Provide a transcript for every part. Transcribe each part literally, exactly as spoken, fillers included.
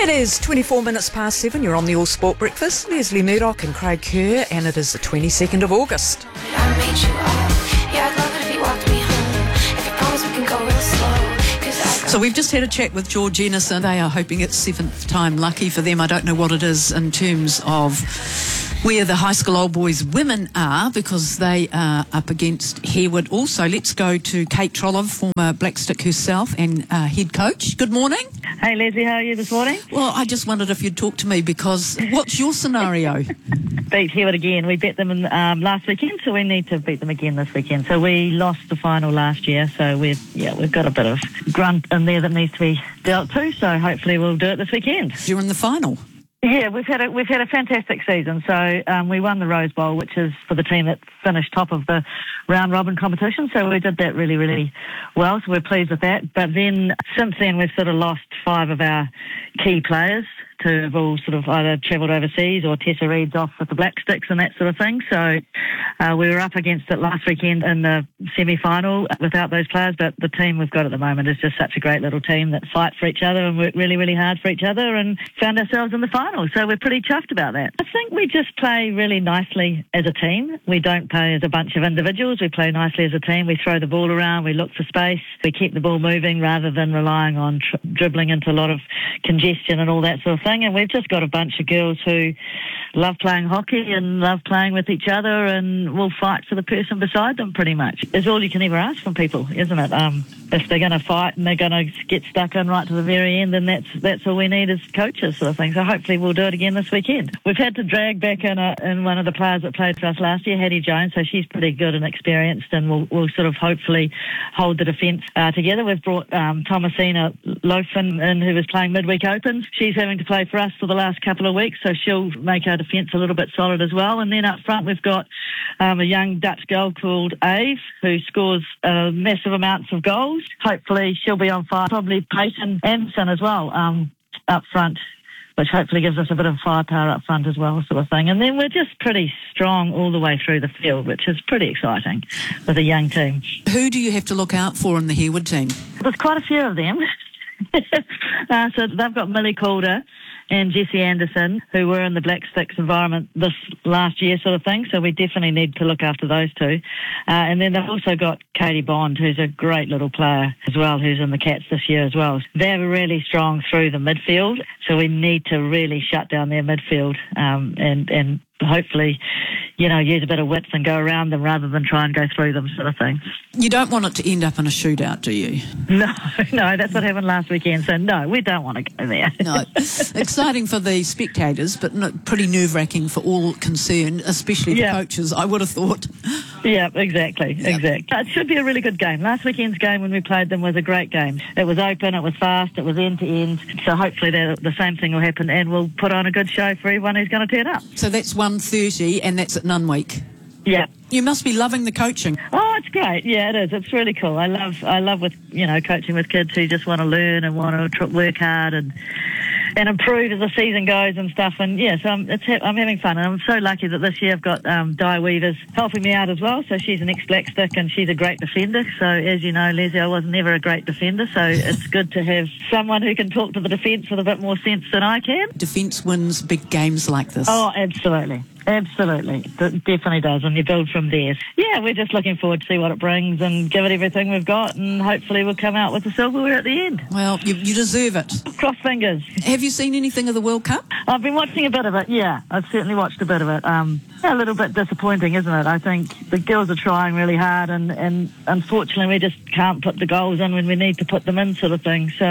It is twenty-four minutes past seven. You're on the All Sport Breakfast. Leslie Murdoch and Craig Kerr, and it is the twenty-second of August. I made you up. Yeah, I'd love it if you walked me home. If you promise we can go real slow. 'Cause I So we've just had a chat with George Enison. They are hoping it's seventh time lucky for them. I don't know what it is in terms of where the high school old boys women are, because they are up against Harewood. Also, let's go to Kate Trollope, former Blackstick herself and uh, head coach. Good morning. Hey Leslie, how are you this morning? Well, I just wondered if you'd talk to me, because what's your scenario? Beat Harewood again. We beat them in, um, last weekend, so we need to beat them again this weekend. So we lost the final last year, so we've yeah we've got a bit of grunt in there that needs to be dealt to. So hopefully we'll do it this weekend. You're in the final. Yeah, we've had a we've had a fantastic season. So um, we won the Rose Bowl, which is for the team that finished top of the round robin competition. So we did that really, really well. So we're pleased with that. But then since then, we've sort of lost five of our key players to have all sort of either travelled overseas, or Tessa Reid's off with the Black Sticks and that sort of thing. So uh, we were up against it last weekend in the semi-final without those players, but the team we've got at the moment is just such a great little team that fight for each other and work really, really hard for each other, and found ourselves in the final. So we're pretty chuffed about that. I think we just play really nicely as a team. We don't play as a bunch of individuals. We play nicely as a team. We throw the ball around. We look for space. We keep the ball moving rather than relying on tr- dribbling into a lot of congestion and all that sort of thing. And we've just got a bunch of girls who love playing hockey and love playing with each other, and will fight for the person beside them pretty much. It's all you can ever ask from people, isn't it? Um, if they're going to fight and they're going to get stuck in right to the very end, then that's that's all we need as coaches, sort of thing. So hopefully we'll do it again this weekend. We've had to drag back in, a, in one of the players that played for us last year, Hattie Jones, so she's pretty good and experienced, and we'll, we'll sort of hopefully hold the defence uh, together. We've brought um, Thomasina Lofin in, who was playing midweek opens. She's having to play for us for the last couple of weeks, so she'll make our defence a little bit solid as well. And then up front we've got um, a young Dutch girl called Ave, who scores uh, massive amounts of goals. Hopefully she'll be on fire. Probably Peyton Anderson as well um, up front, which hopefully gives us a bit of firepower up front as well, sort of thing. And then we're just pretty strong all the way through the field, which is pretty exciting with a young team. Who do you have to look out for in the Harewood team? There's quite a few of them. uh, so they've got Millie Calder and Jessie Anderson, who were in the Black Sticks environment this last year, sort of thing. So we definitely need to look after those two. Uh, and then they've also got Katie Bond, who's a great little player as well, who's in the Cats this year as well. They're really strong through the midfield, so we need to really shut down their midfield um, and, and hopefully, you know, use a bit of width and go around them rather than try and go through them, sort of thing. You don't want it to end up in a shootout, do you? No, no, that's what happened last weekend. So no, we don't want to go there. No. Exciting for the spectators, but no, pretty nerve-wracking for all concerned, especially the yeah. coaches, I would have thought. Yeah, exactly, Yep. exactly. It should be a really good game. Last weekend's game when we played them was a great game. It was open, it was fast, it was end-to-end. So hopefully the same thing will happen, and we'll put on a good show for everyone who's going to turn up. So that's one thirty, and that's at Nunweek. Yeah. You must be loving the coaching. Oh, it's great. Yeah, it is. It's really cool. I love, I love with you know coaching with kids who just want to learn and want to tr- work hard and and improve as the season goes and stuff. And yeah, so I'm, it's ha- I'm having fun, and I'm so lucky that this year I've got um, Di Weavers helping me out as well. So she's an ex-Black Stick and she's a great defender. So as you know, Leslie, I was never a great defender, so it's good to have someone who can talk to the defence with a bit more sense than I can. Defence wins big games like this. Oh, absolutely. Absolutely. It definitely does, and you build from there. Yeah, we're just looking forward to see what it brings and give it everything we've got, and hopefully we'll come out with the silverware at the end. Well, you, you deserve it. Cross fingers. Have you seen anything of the World Cup? I've been watching a bit of it, yeah. I've certainly watched a bit of it. Um, a little bit disappointing, isn't it? I think the girls are trying really hard, and, and unfortunately we just can't put the goals in when we need to put them in, sort of thing. So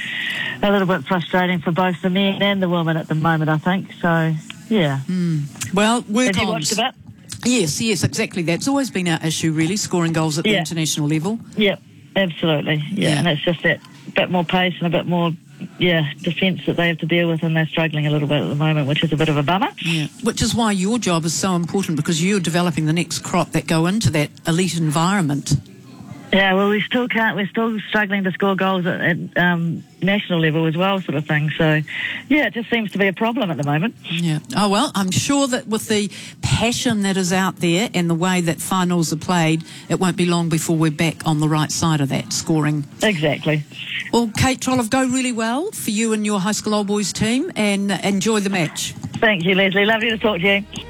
a little bit frustrating for both the men and the women at the moment, I think. So, yeah. Mm. Well, work Have you on. watched a bit? Yes, yes, exactly. That's always been our issue, really, scoring goals at the Yeah. international level. Yeah, absolutely. Yeah, Yeah. and it's just that bit more pace and a bit more, yeah, defence that they have to deal with, and they're struggling a little bit at the moment, which is a bit of a bummer. Yeah, which is why your job is so important, because you're developing the next crop that go into that elite environment. Yeah, well, we still can't. We're still struggling to score goals at, at um, national level as well, sort of thing. So, yeah, it just seems to be a problem at the moment. Yeah. Oh, well, I'm sure that with the passion that is out there and the way that finals are played, it won't be long before we're back on the right side of that scoring. Exactly. Well, Kate Trollope, go really well for you and your high school old boys team, and enjoy the match. Thank you, Leslie. Lovely to talk to you.